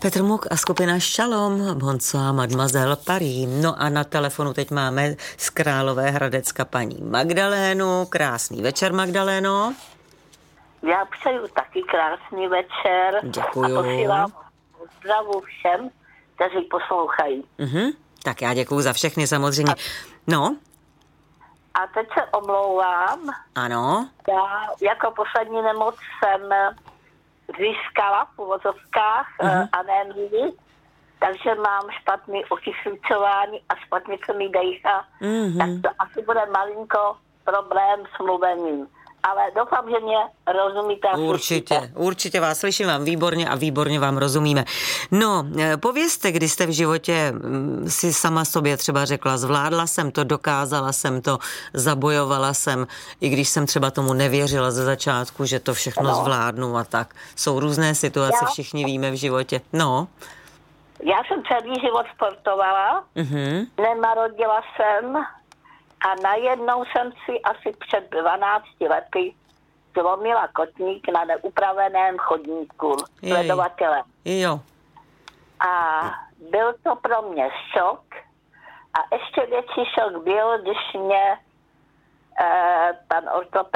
Petr Muk a skupina Šalom, Bonsoir Mademoiselle Paris. No a na telefonu teď máme z Královéhradecka paní Magdalénu. Krásný večer, Magdaléno. Já přeju taky krásný večer. Děkuju. A posílám pozdravu všem, kteří poslouchají. Tak já děkuju za všechny samozřejmě. No. A teď se omlouvám. Ano. Já jako poslední nemoc jsem získala v uvozovkách anémii, takže mám špatný okyslicování a špatně se mi dejchá. Tak to asi bude malinko problém s mluvením. Ale doufám, že mě rozumíte. Určitě vás slyším vám výborně a výborně vám rozumíme. No, povězte, kdy jste v životě si sama sobě třeba řekla, zvládla jsem to, dokázala jsem to, zabojovala jsem, i když jsem třeba tomu nevěřila ze začátku, že to všechno zvládnu a tak. Jsou různé situace, všichni víme v životě. No. Já jsem celý život sportovala, nemarodila jsem, a najednou jsem si asi před 12 lety zlomila kotník na neupraveném chodníku sledovatele. Jo. A byl to pro mě šok. A ještě větší šok byl, když mě pan ortoped